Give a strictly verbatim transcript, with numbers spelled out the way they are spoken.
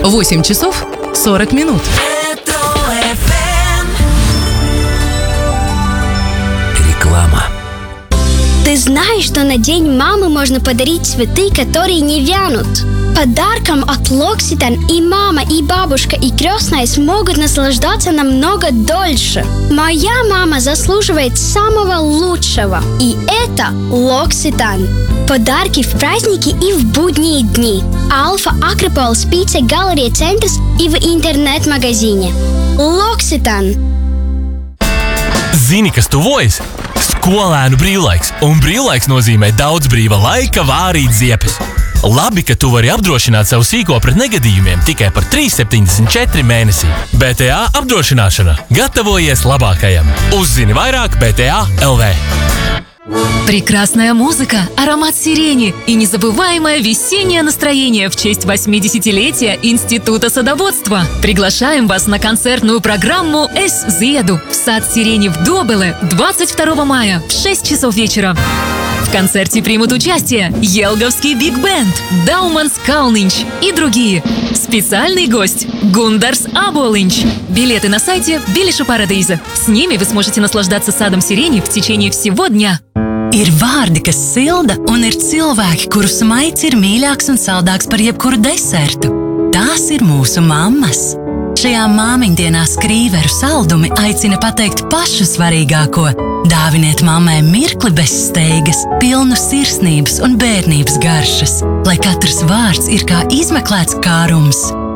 восемь часов сорок минут. Реклама. Ты знаешь, что на День мамы можно подарить цветы, которые не вянут? Подарком от L'Occitane и мама, и бабушка, и крестная смогут наслаждаться намного дольше. Моя мама заслуживает самого лучшего. И это L'Occitane. Подарки в праздники и в будние дни. Alfa Acropolis Pizza Galleria Centers и в интернет-магазине. L'Occitane. Zini, kas tuvojas? Skolēnu brīvlaiks, un brīvlaiks nozīmē daudz brīva laika vārīt ziepes. Labi, ka tu vari apdrošināt savu sīko pret negadījumiem tikai par trīs septiņdesmit četri mēnesī. B T A apdrošināšana. Gatavojies labākajam. Uzzini vairāk B T A точка эл ви. Прекрасная музыка, аромат сирени и незабываемое весеннее настроение в честь восьмидесятилетия Института садоводства. Приглашаем вас на концертную программу «Es ziedu» в сад сирени в Добеле двадцать второго мая в шесть часов вечера. В концерте примут участие Елговский биг-бенд, Дауманс Калнинч и другие. Специальный гость Гундарс Аболинч. Билеты на сайте Билиша Парадиза. С ними вы сможете наслаждаться садом сирени в течение всего дня. Ir vārdi, kas silda, un ir cilvēki, kuru smaids ir mīļāks un saldāks par jebkuru desertu. Tās ir mūsu mammas. Šajā māmiņdienā skrīveru saldumi aicina pateikt pašu svarīgāko. Dāviniet mammai mirkli bez steigas, pilnu sirsnības un bērnības garšas, lai katrs vārds ir kā izmeklēts kārums.